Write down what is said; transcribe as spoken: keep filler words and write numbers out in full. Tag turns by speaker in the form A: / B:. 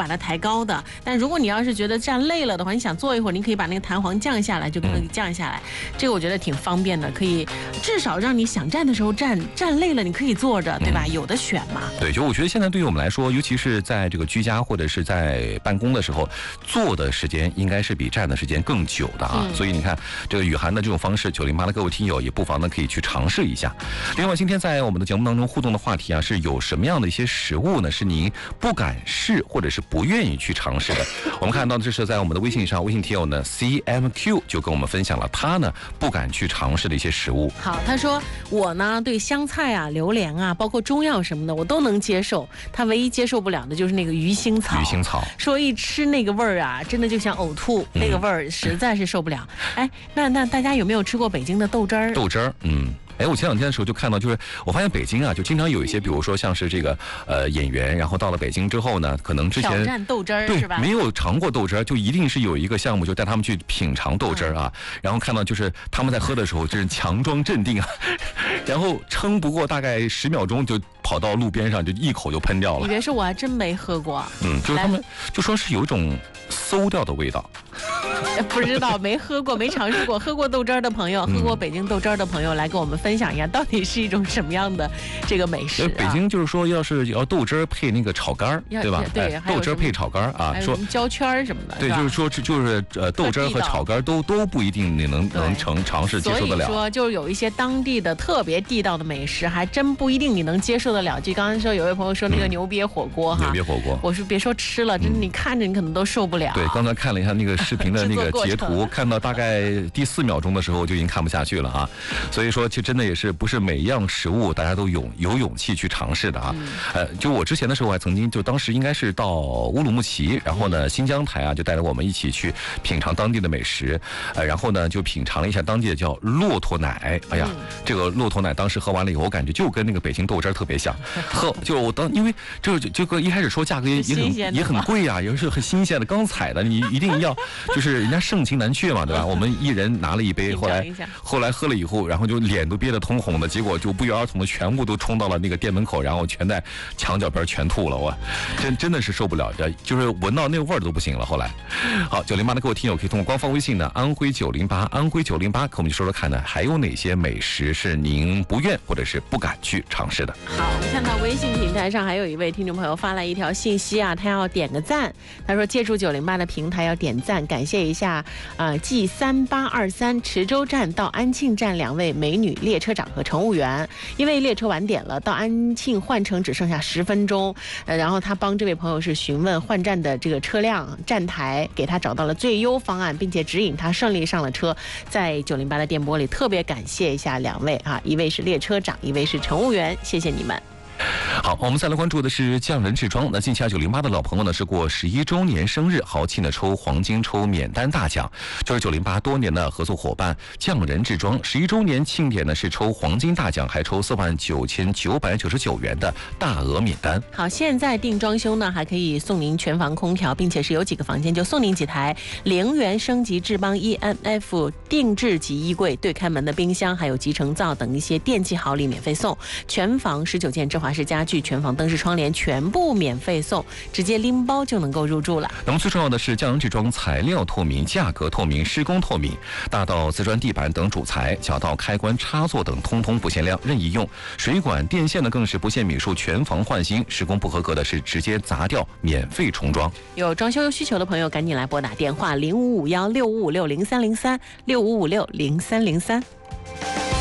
A: 把它抬高的。但如果你要是觉得站累了的话，你想坐一会儿，你可以把那个弹簧降下来，就可以降下来。嗯、这个我觉得挺方便的，可以至少让你想站的时候站，站累了你可以坐着，对吧？嗯、有的选嘛。
B: 对，就我觉得现在对于我们来说，尤其是在这个居家或者是在办公的时候，坐的时间应该是比站的时间更久的啊。嗯、所以你看，这个雨涵的这种方式，九零八的各位听友也不妨呢可以去尝试一下。另外，今天在我们的节目当中互动的话题啊，是有什么样的一些食物呢？是您不敢试或者是不愿意去尝试的？我们看到这是在我们的微信上，微信听友呢 C M Q 就跟我们分享了他呢不敢去尝试的一些食物。
A: 好，他说我呢对香菜啊、榴莲啊，包括中药什么的我都能接受，他唯一接受不了的就是那个鱼腥草。
B: 鱼腥草
A: 说一吃那个味儿啊，真的就想呕吐，嗯、那个味儿实在是受不了。哎，那那大家有没有吃过北京的豆汁儿？
B: 豆汁儿，嗯。哎，我前两天的时候就看到，就是我发现北京啊，就经常有一些，比如说像是这个呃演员，然后到了北京之后呢，可能之前
A: 挑战豆汁儿，
B: 对，
A: 是吧？
B: 没有尝过豆汁儿，就一定是有一个项目，就带他们去品尝豆汁儿啊。嗯、然后看到就是他们在喝的时候，就是强装镇定啊，然后撑不过大概十秒钟就跑到路边上，就一口就喷掉了。
A: 你别说，我还真没喝过。
B: 嗯，就是他们就说是有一种馊掉的味道。
A: 不知道，没喝过，没尝试过。喝过豆汁儿的朋友，喝过北京豆汁儿的朋友，来跟我们分享一下，到底是一种什么样的这个美食、啊？
B: 北京就是说，要是要豆汁儿配那个炒肝儿，对吧？
A: 对，
B: 哎、豆汁儿配炒肝儿啊，
A: 说焦圈什么的。
B: 对，就是说，就是呃，豆汁儿和炒肝都都不一定你能能成尝试接受得了。
A: 所以说，就是有一些当地的特别地道的美食，还真不一定你能接受得了。就刚才说，有位朋友说那个牛瘪火锅哈，
B: 牛瘪火锅，
A: 我说别说吃了，真的你看着你可能都受不了。
B: 对，刚才看了一下那个视频的那个截图，看到大概第四秒钟的时候就已经看不下去了啊。所以说，其实真的也是不是每一样食物大家都有有勇气去尝试的啊。嗯、呃，就我之前的时候还曾经就当时应该是到乌鲁木齐，然后呢新疆台啊就带着我们一起去品尝当地的美食，呃，然后呢就品尝了一下当地的叫骆驼奶。哎呀，嗯、这个骆驼奶当时喝完了以后，我感觉就跟那个北京豆汁儿特别像。喝就我当因为这就跟一开始说价格也也很也很贵啊，也是很新鲜的，刚采的，你一定要就是人家盛情难却嘛，对吧？我们一人拿了一杯，后来后来喝了以后，然后就脸都憋得通红的，结果就不约而同的全部都冲到了那个店门口，然后全在墙角边全吐了，我真真的是受不了，就是闻到那个味儿都不行了。后来，好，九零八的各位听友可以通过官方微信呢，安徽九零八，安徽九零八，跟我们说说看呢，还有哪些美食是您不愿或者是不敢去尝试的？
A: 好，我们看到微信平台上还有一位听众朋友发来一条信息啊，他要点个赞，他说借助九零八的平台要点赞，感谢一下啊 G 三八二三池州站到安庆站两位美女列车长和乘务员，因为列车晚点了，到安庆换乘只剩下十分钟，呃，然后他帮这位朋友是询问换站的这个车辆站台，给他找到了最优方案，并且指引他顺利上了车。在九零八的电波里特别感谢一下两位啊，一位是列车长，一位是乘务员，谢谢你们。
B: 好，我们再来关注的是匠人制装。那近期啊，九零八的老朋友呢是过十一周年生日，豪气呢抽黄金抽免单大奖，就是九零八多年的合作伙伴匠人制装十一周年庆典呢是抽黄金大奖，还抽四万九千九百九十九元的大额免单。
A: 好，现在订装修呢还可以送您全房空调，并且是有几个房间就送您几台零元升级智邦 E M F 定制级衣柜、对开门的冰箱，还有集成灶等一些电器好礼免费送，全房十九件智华式家具，全房灯饰窗帘全部免费送，直接拎包就能够入住了。
B: 那么最重要的是匠人制装材料透明、价格透明、施工透明，大到瓷砖地板等主材，小到开关插座等通通不限量任意用，水管电线呢更是不限米数，全房换新，施工不合格的是直接砸掉免费重装。
A: 有装修需求的朋友赶紧来拨打电话零五五幺六五五六零三零三六五五六零三零三。